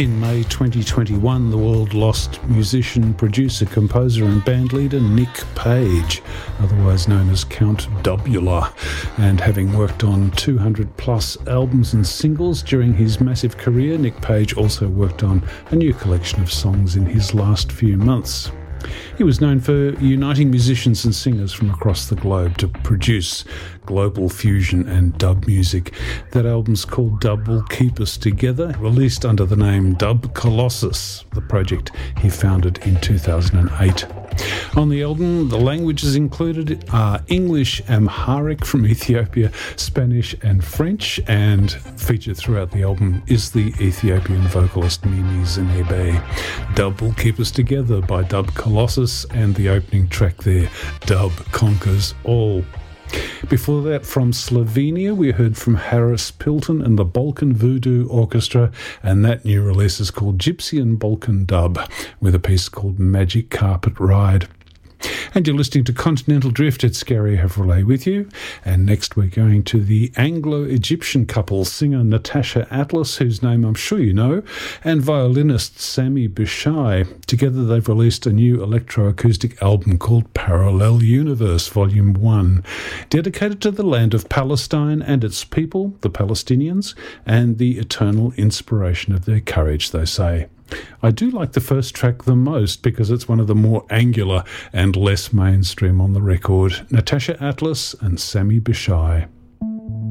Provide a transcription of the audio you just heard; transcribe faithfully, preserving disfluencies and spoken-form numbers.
In May twenty twenty-one, the world lost musician, producer, composer and bandleader Nick Page, otherwise known as Count Dubula, and having worked on two hundred plus albums and singles during his massive career, Nick Page also worked on a new collection of songs in his last few months. He was known for uniting musicians and singers from across the globe to produce global fusion and dub music. That album's called Dub Will Keep Us Together, released under the name Dub Colossus, the project he founded in two thousand eight. On the album, the languages included are English, Amharic from Ethiopia, Spanish and French, and featured throughout the album is the Ethiopian vocalist Mimi Zenebe. Dub Will Keep Us Together by Dub Colossus, and the opening track there, Dub Conquers All. Before that, from Slovenia, we heard from Harris Pilton and the Balkan Voodoo Orchestra, and that new release is called Gypsy and Balkan Dub, with a piece called Magic Carpet Ride. And you're listening to Continental Drift at Scary Chevrolet with you. And next we're going to the Anglo-Egyptian couple, singer Natasha Atlas, whose name I'm sure you know, and violinist Sami Bishai. Together they've released a new electroacoustic album called Parallel Universe Volume one, dedicated to the land of Palestine and its people, the Palestinians, and the eternal inspiration of their courage, they say. I do like the first track the most because it's one of the more angular and less mainstream on the record. Natasha Atlas and Sami Bishai.